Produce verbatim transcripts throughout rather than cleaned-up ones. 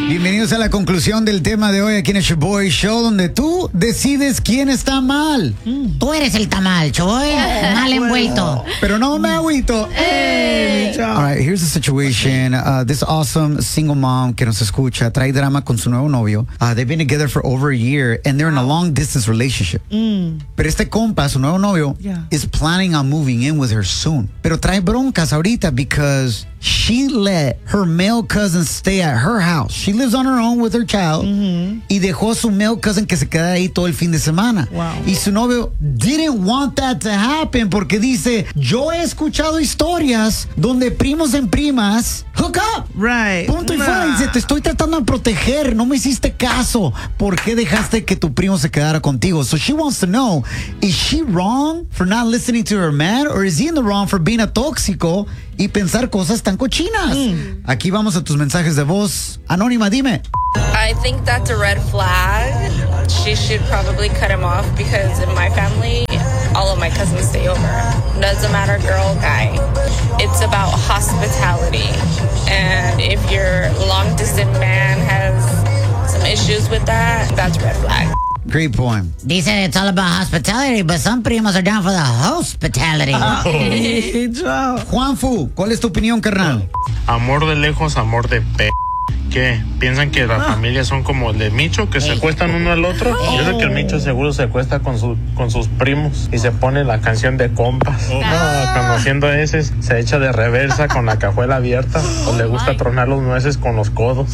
Bienvenidos a la conclusión del tema de hoy aquí en el Shoboy Show, donde tú decides quién está mal. Mm. Tú eres el tamal, Shoboy, mal envuelto. Pero no me agüito. Hey. All right, here's the situation. Uh, this awesome single mom que nos escucha trae drama con su nuevo novio. Uh, they've been together for over a year and they're in a long distance relationship. Mm. Pero este compa, su nuevo novio, Yeah. is planning on moving in with her soon. Pero trae broncas ahorita because she let her male cousin stay at her house. She lives on her own with her child. Mm-hmm. Y dejó a su male cousin que se quedara ahí todo el fin de semana. Wow. Y su novio didn't want that to happen porque dice, yo he escuchado historias donde primos en primas hook up. Right. Punto y Nah. fuera. Dice, te estoy tratando de proteger, no me hiciste caso. ¿Por qué dejaste que tu primo se quedara contigo? So she wants to know, is she wrong for not listening to her man or is he in the wrong for being a tóxico y pensar cosas tan cochinas? Mm. Aquí vamos a tus mensajes de voz. Anónima, dime. I think that's a red flag. She should probably cut him off because in my family, all of my cousins stay over. Doesn't matter, girl, guy. It's about hospitality. And if your long distance man has some issues with that, that's a red flag. Great poem. Dice it's all about hospitality, but some primos are down for the hospitality. Hey, Joe. Juan Fu, ¿cuál es tu opinión, carnal? Amor de lejos, amor de p. ¿Qué? ¿Piensan que las familias son como el de Micho, que se acuestan uno al otro? Yo sé que el Micho seguro se acuesta con, su, con sus primos y se pone la canción de compas. No, conociendo a ese, se echa de reversa con la cajuela abierta o le gusta tronar los nueces con los codos.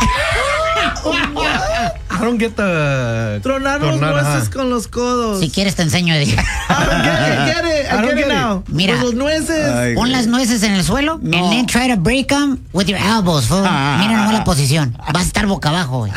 I don't get the... Tronar los Tronar, nueces ajá. con los codos. Si quieres te enseño. I don't get it, get it, I, I don't get get it it. now. Mira. Con los nueces. Ay, Pon las nueces en el suelo No. and then try to break them with your elbows, fool. Ah. Mira nomás la posición. Vas a estar boca abajo, güey.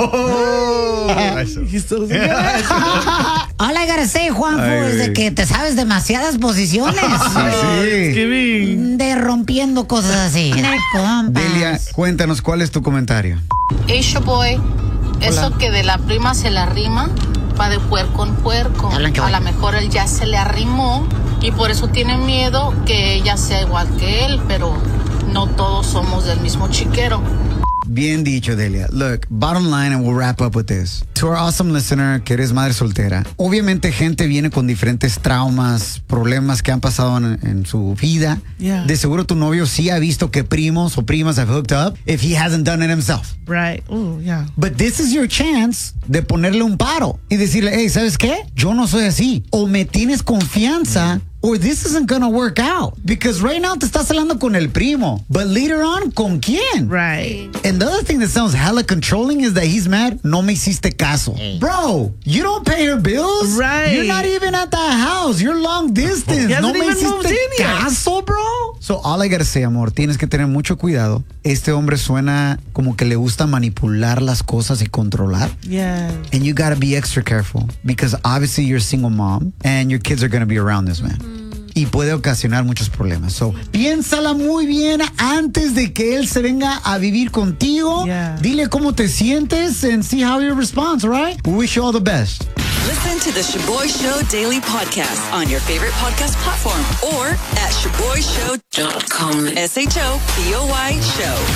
He's so All I gotta say, Juan, Ay, es de güey. que te sabes demasiadas posiciones. Sí. giving. De rompiendo cosas así. De compas. Delia, cuéntanos cuál es tu comentario. Hey, Shoboy, eso que de la prima se la arrima va de puerco en puerco. Hablan que A voy. lo mejor él ya se le arrimó y por eso tiene miedo que ella sea igual que él, pero no todos somos del mismo chiquero. Bien dicho, Delia. Look, bottom line, and we'll wrap up with this. To our awesome listener, que eres madre soltera, obviamente gente viene con diferentes traumas, problemas que han pasado en, en su vida. Yeah. De seguro tu novio sí ha visto que primos o primas have hooked up if he hasn't done it himself. Right. Ooh, yeah. But this is your chance de ponerle un paro y decirle, hey, ¿sabes qué? Yo no soy así. O me tienes confianza or this isn't gonna work out. Because right now te estás hablando con el primo. But later on, ¿con quién? Right. And the other thing that sounds hella controlling is that he's mad, no me hiciste caso. Bro, you don't pay her bills. Right. You're not even at that house. You're long distance. He hasn't No me even moved hiciste in yet. caso, bro. So all I gotta say, amor, tienes que tener mucho cuidado. Este hombre suena como que le gusta manipular las cosas y controlar. Yeah. And you gotta be extra careful because obviously you're a single mom and your kids are gonna be around this man. Y puede ocasionar muchos problemas. So, piénsala muy bien antes de que él se venga a vivir contigo. Yeah. Dile cómo te sientes and see how he responds, all right? We wish you all the best. Listen to the Shoboy Show Daily Podcast on your favorite podcast platform or at shoboy show dot com. S H O B O Y Show.